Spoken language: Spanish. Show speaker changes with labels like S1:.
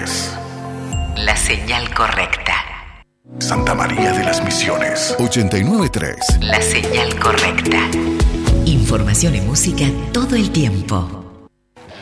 S1: es
S2: la señal correcta.
S1: Santa María de las Misiones
S3: 89.3.
S2: La señal correcta. Información y música todo el tiempo.